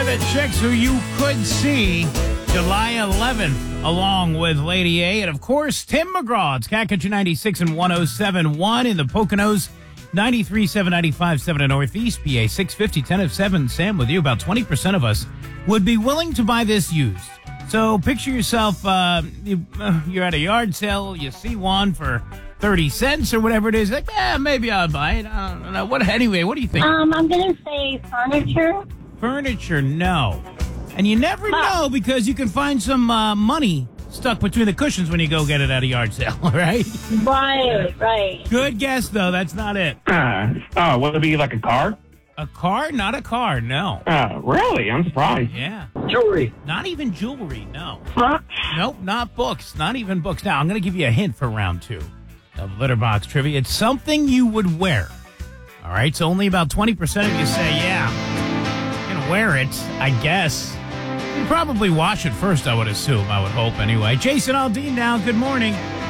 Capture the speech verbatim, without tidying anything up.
that checks who you could see July eleventh, along with Lady A. And, of course, Tim McGraw. It's Cat Country ninety-six and one oh seven point one in the Poconos, ninety-three point seven, ninety-five point seven in Northeast P A, six fifty, ten oh seven. Sam with you. About twenty percent of us would be willing to buy this used. So picture yourself, uh, you, uh, you're at a yard sale, you see one for thirty cents or whatever it is. Like, eh, maybe I'll buy it. I don't know. What, anyway, what do you think? Um, I'm going to say furniture. Furniture, no. And you never know because you can find some uh, money stuck between the cushions when you go get it at a yard sale, right? Right, right. Good guess, though. That's not it. Uh, oh, would it be like a car? A car? Not a car, no. Uh, really? I'm surprised. Yeah. Jewelry. Not even jewelry, no. Huh? Nope, not books. Not even books. Now, I'm going to give you a hint for round two of Litterbox Trivia. It's something you would wear. All right? So only about twenty percent of you say, yeah, I'm going to wear it, I guess. You'd probably wash it first, I would assume. I would hope, anyway. Jason Aldean now. Good morning.